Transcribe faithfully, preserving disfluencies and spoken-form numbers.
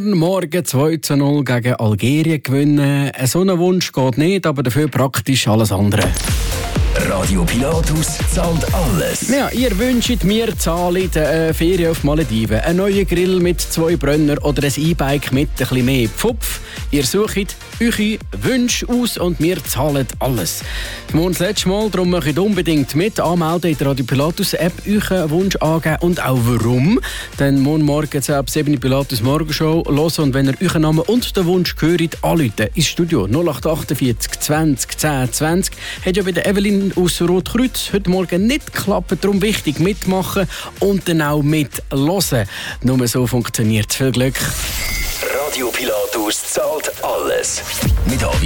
Morgen, morgen zwei zu null gegen Algerien gewinnen. So ein Wunsch geht nicht, aber dafür praktisch alles andere. Radio Pilatus zahlt alles. Ja, ihr wünscht mir zahlen eine Ferien auf Malediven, einen neuen Grill mit zwei Brennern oder ein E-Bike mit ein bisschen mehr Pfupf. Ihr sucht eure Wünsche aus und wir zahlen alles. Das letzte Mal, darum macht unbedingt mit. Anmelden in der Radio Pilatus App, euren Wunsch angeben und auch warum. Dann morgen morgen ab sieben Uhr Pilatus Morgenshow hören und wenn ihr euren Namen und den Wunsch hört, anrufen ins Studio null acht achtundvierzig zwanzig zehn zwanzig. Hat ja bei der Evelyn aus Rotkreuz heute Morgen nicht geklappt, darum wichtig mitmachen und dann auch mithören. Nur so funktioniert es. Viel Glück. Radio Pilatus zahlt alles. Mit